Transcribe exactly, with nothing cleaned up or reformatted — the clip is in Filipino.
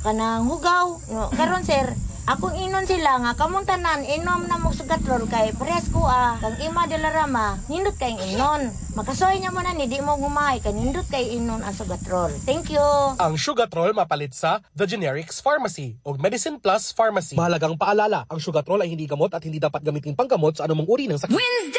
kanang hugaw. No, karon sir, akong inon sila nga kamong tanan inom na mo sugatrol kay parehas ko ah kang ima de la Rama nindot kay inon. Makasoy nya mo na ni di mo gumay kay nindot kay inon ang sugatrol. Thank you. Ang Sugatrol mapalit sa The Generics Pharmacy o Medicine Plus Pharmacy. Mahalagang paalala, ang Sugatrol ay hindi gamot at hindi dapat gamitin panggamot sa anumang uri ng sakit.